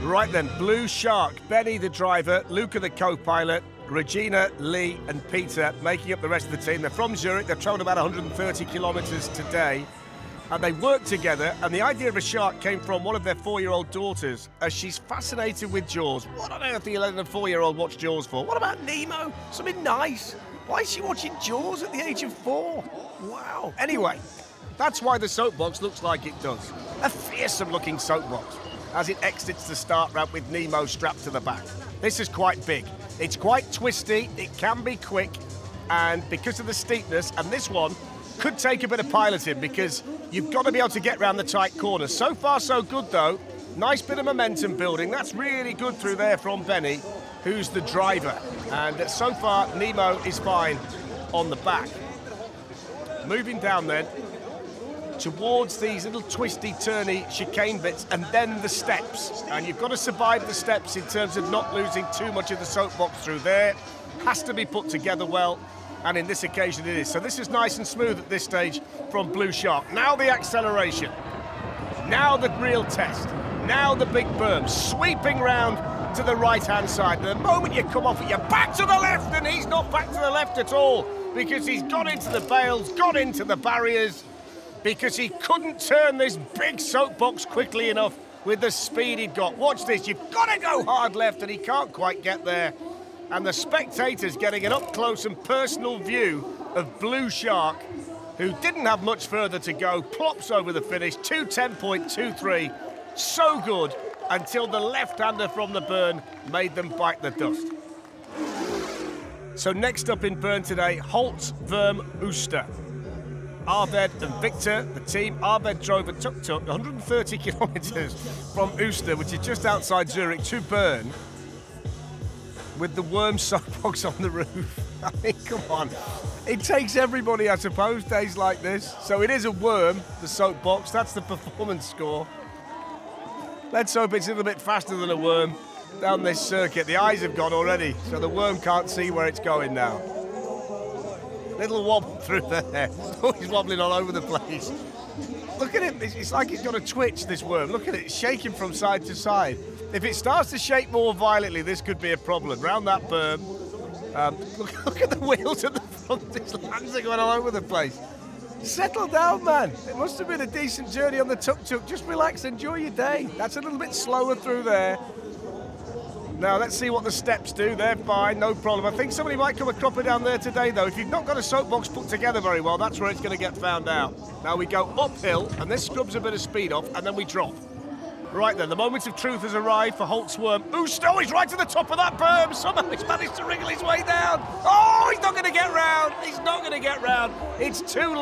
Right then, Blue Shark, Benny the driver, Luca the co-pilot, Regina, Lee and Peter making up the rest of the team. They're from Zurich, they've travelled about 130 kilometres today, and they work together, and the idea of a shark came from one of their 4-year-old daughters, as she's fascinated with Jaws. What on earth are you letting a 4-year-old watch Jaws for? What about Nemo? Something nice. Why is she watching Jaws at the age of 4? Wow. Anyway, that's why the soapbox looks like it does. A fearsome-looking soapbox as it exits the start ramp with Nemo strapped to the back. This is quite big. It's quite twisty, it can be quick, and because of the steepness, and this one could take a bit of piloting because you've got to be able to get around the tight corners. So far, so good, though. Nice bit of momentum building. That's really good through there from Benny, who's the driver. And so far, Nemo is fine on the back. Moving down then, towards these little twisty, turny chicane bits, and then the steps. And you've got to survive the steps in terms of not losing too much of the soapbox through there. Has to be put together well, and in this occasion it is. So this is nice and smooth at this stage from Blue Shark. Now the acceleration. Now the real test. Now the big berm, sweeping round to the right-hand side. The moment you come off it, you're back to the left, and he's not back to the left at all, because he's got into the bales, got into the barriers, because he couldn't turn this big soapbox quickly enough with the speed he'd got. Watch this, you've got to go hard left, and he can't quite get there. And the spectators getting an up-close and personal view of Blue Shark, who didn't have much further to go, plops over the finish, 2:10.23. So good, until the left-hander from the burn made them bite the dust. So next up in burn today, Holtz, Verm, Uster. Arved and Victor, the team. Arved drove a tuk-tuk 130 kilometres from Uster, which is just outside Zurich, to Bern, with the worm soapbox on the roof. I mean, come on. It takes everybody, I suppose, days like this. So it is a worm, the soapbox. That's the performance score. Let's hope it's a little bit faster than a worm down this circuit. The eyes have gone already, so the worm can't see where it's going now. Little wobble through there. Oh, he's wobbling all over the place. Look at him. It's like he's got a twitch, this worm. Look at it, it's shaking from side to side. If it starts to shake more violently, this could be a problem. Round that berm. Look at the wheels at the front. His hands are going all over the place. Settle down, man. It must have been a decent journey on the tuk-tuk. Just relax, enjoy your day. That's a little bit slower through there. Now, let's see what the steps do. They're fine, no problem. I think somebody might come a cropper down there today, though. If you've not got a soapbox put together very well, that's where it's going to get found out. Now we go uphill, and this scrubs a bit of speed off, and then we drop. Right then, the moment of truth has arrived for Holtz Worm. Usto, he's right to the top of that berm. Somehow he's managed to wriggle his way down. Oh, he's not going to get round. He's not going to get round. It's too long.